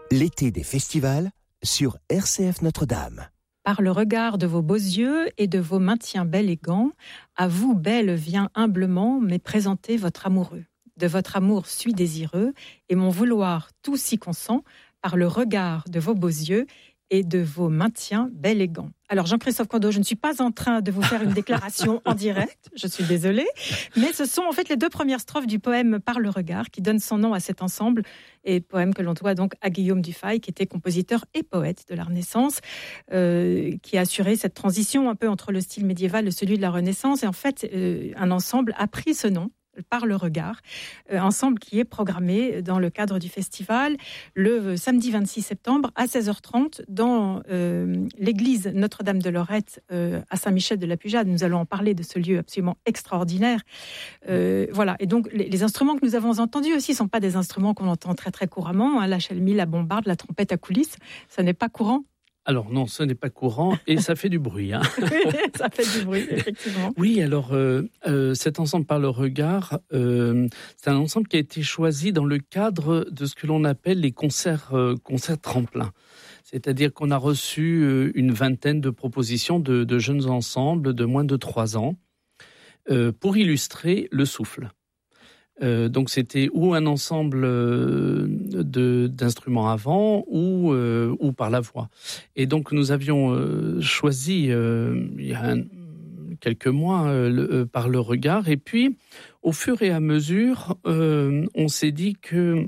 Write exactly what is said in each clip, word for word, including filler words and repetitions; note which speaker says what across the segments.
Speaker 1: L'été des festivals sur R C F Notre-Dame.
Speaker 2: Par le regard de vos beaux yeux et de vos maintiens belles et gants, à vous, belle, vient humblement mais présenter votre amoureux. De votre amour suis désireux, et mon vouloir tout s'y consent, par le regard de vos beaux yeux et de vos maintiens belles et gants. Alors Jean-Christophe Condo, je ne suis pas en train de vous faire une déclaration en direct, je suis désolée, mais ce sont en fait les deux premières strophes du poème Par le regard qui donnent son nom à cet ensemble, et poème que l'on doit donc à Guillaume Dufay, qui était compositeur et poète de la Renaissance, euh, qui a assuré cette transition un peu entre le style médiéval et celui de la Renaissance, et en fait euh, un ensemble a pris ce nom Par le regard, euh, ensemble qui est programmé dans le cadre du festival le samedi vingt-six septembre à seize heures trente dans euh, l'église Notre-Dame de Lorette euh, à Saint-Michel-de-la-Pujade. Nous allons en parler de ce lieu absolument extraordinaire. Euh, voilà. Et donc les, les instruments que nous avons entendus aussi ne sont pas des instruments qu'on entend très très couramment, hein, la chelmie, la bombarde, la trompette à coulisses, ça n'est pas courant.
Speaker 3: Alors non, ce n'est pas courant et ça fait du bruit. Hein.
Speaker 2: Oui, ça fait du bruit, effectivement.
Speaker 3: Oui, alors euh, euh, cet ensemble Par le regard, euh, c'est un ensemble qui a été choisi dans le cadre de ce que l'on appelle les concerts, euh, concerts tremplins. C'est-à-dire qu'on a reçu euh, une vingtaine de propositions de, de jeunes ensembles de moins de trois ans euh, pour illustrer le souffle. Euh, donc c'était ou un ensemble euh, de, d'instruments à vent ou, euh, ou par la voix. Et donc nous avions euh, choisi euh, il y a un, quelques mois euh, le, euh, Par le regard. Et puis au fur et à mesure, euh, on s'est dit que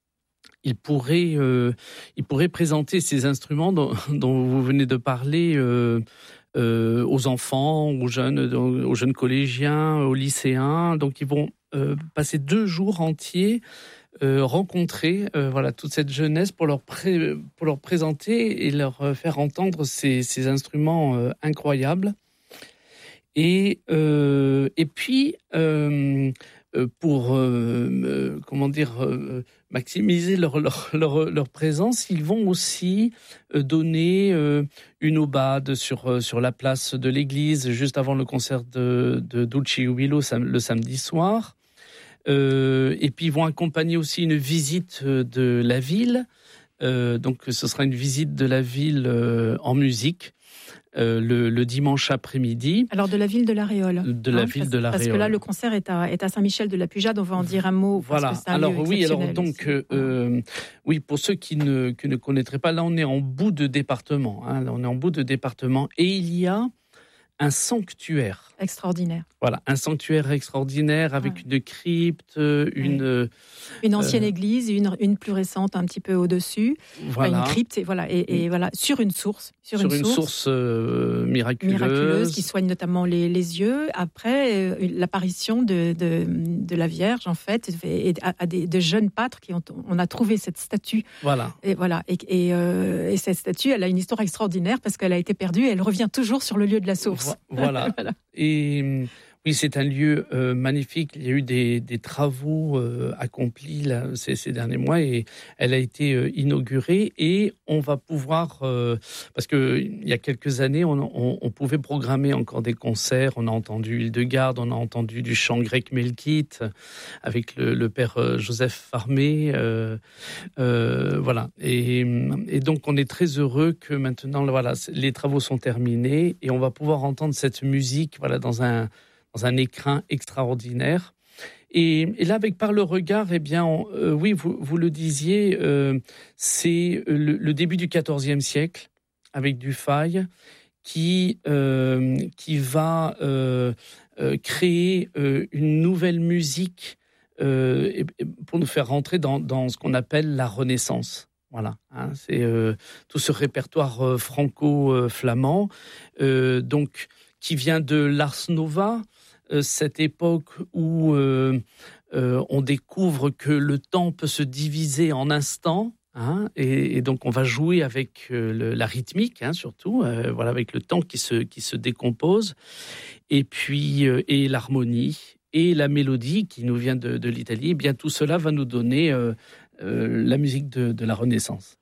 Speaker 3: il pourrait, euh, il pourrait présenter ces instruments dont, dont vous venez de parler euh, euh, aux enfants, aux jeunes, aux jeunes collégiens, aux lycéens. Donc ils vont Euh, passer deux jours entiers, euh, rencontrer euh, voilà, toute cette jeunesse pour leur, pré- pour leur présenter et leur euh, faire entendre ces, ces instruments euh, incroyables. Et, euh, et puis, euh, euh, pour euh, euh, comment dire, euh, maximiser leur, leur, leur, leur présence, ils vont aussi euh, donner euh, une aubade sur, sur la place de l'église, juste avant le concert de, de Dulce Jubilo le samedi soir. Euh, et puis ils vont accompagner aussi une visite de la ville. Euh, donc ce sera une visite de la ville euh, en musique euh, le, le dimanche après-midi.
Speaker 2: Alors de la ville de La Réole.
Speaker 3: De la hein, ville
Speaker 2: parce,
Speaker 3: de La Réole.
Speaker 2: Parce que là le concert est à, est à Saint-Michel-de-la-Pujade. On va en dire un mot.
Speaker 3: Voilà.
Speaker 2: Parce que c'est un
Speaker 3: alors
Speaker 2: lieu
Speaker 3: oui, alors donc euh, euh, oui, pour ceux qui ne, qui ne connaîtraient pas, là on est en bout de département. Hein, là on est en bout de département et il y a un sanctuaire.
Speaker 2: Extraordinaire.
Speaker 3: Voilà, un sanctuaire extraordinaire avec ouais. une crypte, une...
Speaker 2: Ouais. Une ancienne euh, église, une, une plus récente un petit peu au-dessus.
Speaker 3: Voilà.
Speaker 2: Une crypte, et voilà, et, et voilà, sur une source.
Speaker 3: Sur, sur une, une source, source euh, miraculeuse.
Speaker 2: Miraculeuse, qui soigne notamment les, les yeux. Après, euh, l'apparition de, de, de la Vierge, en fait, et à, à des de jeunes pâtres qui ont... On a trouvé cette statue.
Speaker 3: Voilà.
Speaker 2: Et, voilà, et, et, euh, et cette statue, elle a une histoire extraordinaire parce qu'elle a été perdue et elle revient toujours sur le lieu de la source.
Speaker 3: Voilà. voilà. Et oui, c'est un lieu euh, magnifique. Il y a eu des, des travaux euh, accomplis là, ces, ces derniers mois et elle a été euh, inaugurée. Et on va pouvoir, euh, parce qu'il y a quelques années, on, on, on pouvait programmer encore des concerts. On a entendu Hildegarde, on a entendu du chant grec melkite avec le, le père Joseph Farmé. Euh, euh, voilà. Et, et donc, on est très heureux que maintenant, voilà, les travaux sont terminés et on va pouvoir entendre cette musique, voilà, dans un dans un écrin extraordinaire. Et, et là, avec Par le regard, eh bien, on, euh, oui, vous, vous le disiez, euh, c'est le, le début du quatorzième siècle, avec Dufay, qui, euh, qui va euh, euh, créer euh, une nouvelle musique euh, et, et pour nous faire rentrer dans, dans ce qu'on appelle la Renaissance. Voilà, hein, c'est euh, tout ce répertoire euh, franco-flamand, euh, donc qui vient de l'Ars Nova, euh, cette époque où euh, euh, on découvre que le temps peut se diviser en instants, hein, et, et donc on va jouer avec euh, le, la rythmique, hein, surtout, euh, voilà, avec le temps qui se qui se décompose, et puis euh, et l'harmonie et la mélodie qui nous vient de, de l'Italie. Eh bien, tout cela va nous donner euh, euh, la musique de, de la Renaissance.